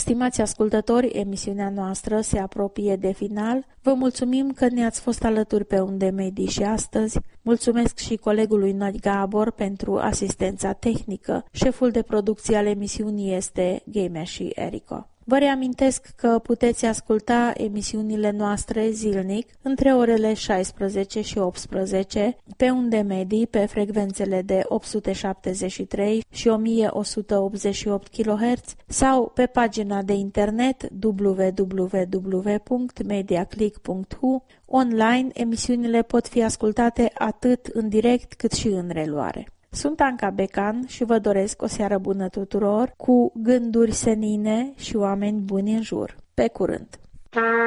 Stimați ascultători, emisiunea noastră se apropie de final. Vă mulțumim că ne-ați fost alături pe Unde Medii și astăzi. Mulțumesc și colegului Nagy Gabor pentru asistența tehnică. Șeful de producție al emisiunii este Ghemea și Erico. Vă reamintesc că puteți asculta emisiunile noastre zilnic între orele 16 și 18 pe Unde Medii pe frecvențele de 873 și 1188 kHz sau pe pagina de internet www.mediaclick.hu. Online, emisiunile pot fi ascultate atât în direct cât și în reluare. Sunt Anca Becan și vă doresc o seară bună tuturor, cu gânduri senine și oameni buni în jur. Pe curând!